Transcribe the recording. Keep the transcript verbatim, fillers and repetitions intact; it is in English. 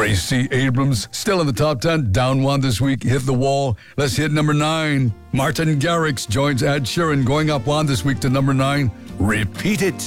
Gracie Abrams, still in the top ten, down one this week, hit the wall. Let's hit number nine. Martin Garrix joins Ed Sheeran, going up one this week to number nine. Repeat It.